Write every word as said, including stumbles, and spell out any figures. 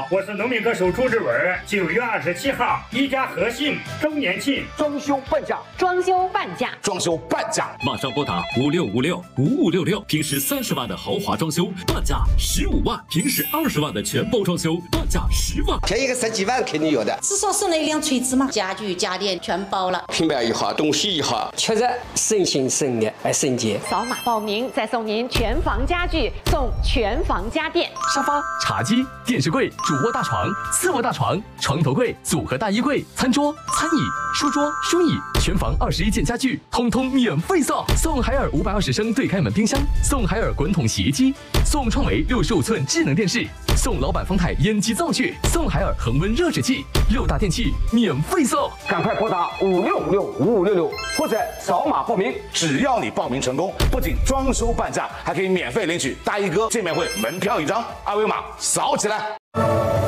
我是农民歌手朱志文。九月二十七号，一家和信周年庆装修半价， 装修半价， 装修半价， 马上拨打五六五六五五六六，平时三十万的豪华装修半价十五万，平时二十万的全包装修半价十万， 便宜个十几万肯定有的。 至少省了一辆锤子嘛，家具家电全包了， 平板一好，东西一好， 确实省心省力还省钱。 扫码报名再送您全房家具，送全房家电， 沙发、茶几、电视柜、主卧大床、次卧大床、床头柜、组合大衣柜、餐桌、餐椅、书桌、书椅，全房二十一件家具，通通免费送。送海尔五百二十升对开门冰箱，送海尔滚筒洗衣机，送创维六十五寸智能电视，送老板方太烟机灶具，送海尔恒温热水器，六大电器免费送。 赶快拨打五六五六五五六六，或者扫码报名。只要你报名成功，不仅装修半价，还可以免费领取大衣哥见面会门票一张，二维码扫起来。